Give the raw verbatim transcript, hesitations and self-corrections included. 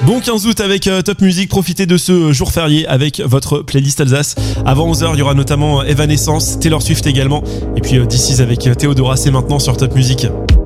Bon quinze août avec euh, Top Music, profitez de ce jour férié avec votre playlist Alsace. Avant onze heures, il y aura notamment Evanescence, Taylor Swift également. Et puis euh, This Is avec euh, Théodora, c'est maintenant sur Top Music.